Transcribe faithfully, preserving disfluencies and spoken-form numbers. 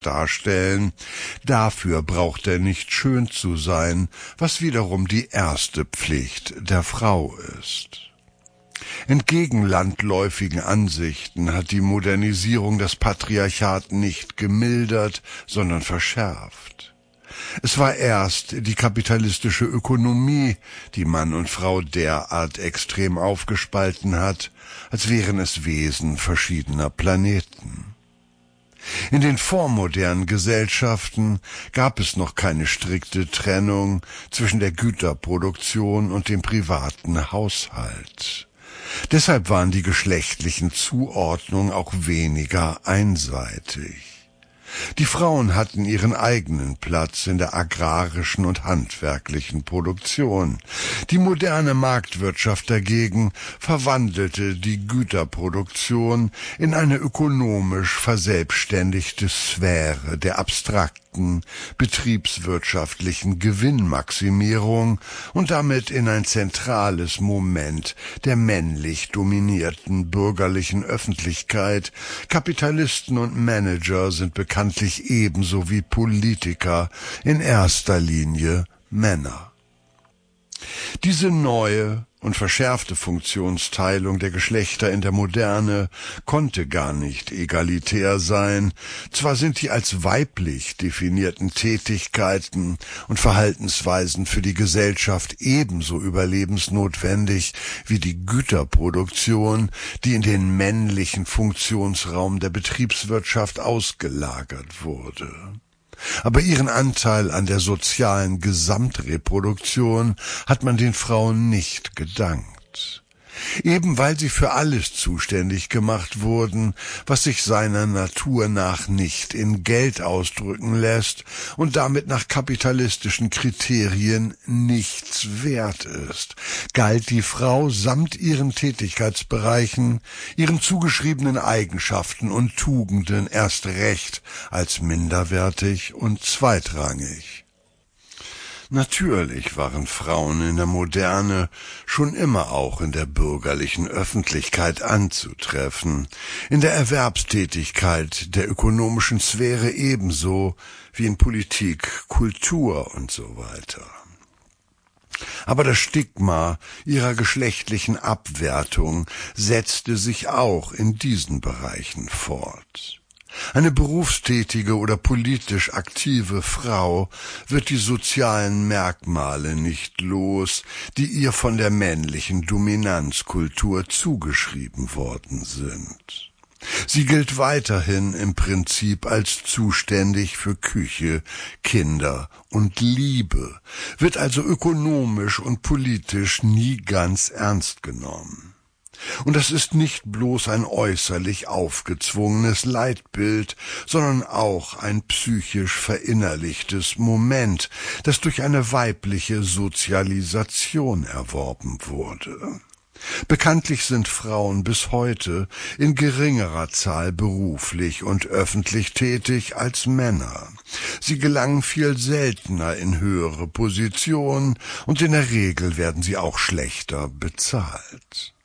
darstellen. Dafür braucht er nicht schön zu sein, was wiederum die erste Pflicht der Frau ist. Entgegen landläufigen Ansichten hat die Modernisierung das Patriarchat nicht gemildert, sondern verschärft. Es war erst die kapitalistische Ökonomie, die Mann und Frau derart extrem aufgespalten hat, als wären es Wesen verschiedener Planeten. In den vormodernen Gesellschaften gab es noch keine strikte Trennung zwischen der Güterproduktion und dem privaten Haushalt. Deshalb waren die geschlechtlichen Zuordnungen auch weniger einseitig. Die Frauen hatten ihren eigenen Platz in der agrarischen und handwerklichen Produktion. Die moderne Marktwirtschaft dagegen verwandelte die Güterproduktion in eine ökonomisch verselbstständigte Sphäre der abstrakten, betriebswirtschaftlichen Gewinnmaximierung und damit in ein zentrales Moment der männlich dominierten bürgerlichen Öffentlichkeit. Kapitalisten und Manager sind bekanntlich ebenso wie Politiker in erster Linie Männer. Diese neue und verschärfte Funktionsteilung der Geschlechter in der Moderne konnte gar nicht egalitär sein. Zwar sind die als weiblich definierten Tätigkeiten und Verhaltensweisen für die Gesellschaft ebenso überlebensnotwendig wie die Güterproduktion, die in den männlichen Funktionsraum der Betriebswirtschaft ausgelagert wurde. Aber ihren Anteil an der sozialen Gesamtreproduktion hat man den Frauen nicht gedankt. Eben weil sie für alles zuständig gemacht wurden, was sich seiner Natur nach nicht in Geld ausdrücken lässt und damit nach kapitalistischen Kriterien nichts wert ist, galt die Frau samt ihren Tätigkeitsbereichen, ihren zugeschriebenen Eigenschaften und Tugenden erst recht als minderwertig und zweitrangig. Natürlich waren Frauen in der Moderne schon immer auch in der bürgerlichen Öffentlichkeit anzutreffen, in der Erwerbstätigkeit der ökonomischen Sphäre ebenso wie in Politik, Kultur und so weiter. Aber das Stigma ihrer geschlechtlichen Abwertung setzte sich auch in diesen Bereichen fort. Eine berufstätige oder politisch aktive Frau wird die sozialen Merkmale nicht los, die ihr von der männlichen Dominanzkultur zugeschrieben worden sind. Sie gilt weiterhin im Prinzip als zuständig für Küche, Kinder und Liebe, wird also ökonomisch und politisch nie ganz ernst genommen. Und das ist nicht bloß ein äußerlich aufgezwungenes Leitbild, sondern auch ein psychisch verinnerlichtes Moment, das durch eine weibliche Sozialisation erworben wurde. Bekanntlich sind Frauen bis heute in geringerer Zahl beruflich und öffentlich tätig als Männer. Sie gelangen viel seltener in höhere Positionen und in der Regel werden sie auch schlechter bezahlt.